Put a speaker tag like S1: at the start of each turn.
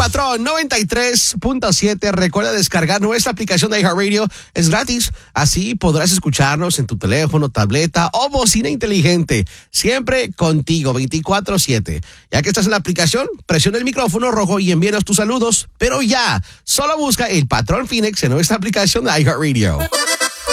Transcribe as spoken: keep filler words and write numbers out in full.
S1: Patrón noventa y tres punto siete. Recuerda descargar nuestra aplicación de iHeartRadio. Es gratis. Así podrás escucharnos en tu teléfono, tableta o bocina inteligente. Siempre contigo, veinticuatro siete. Ya que estás en la aplicación, presiona el micrófono rojo y envíanos tus saludos. Pero ya, solo busca el Patrón Phoenix en nuestra aplicación de iHeartRadio.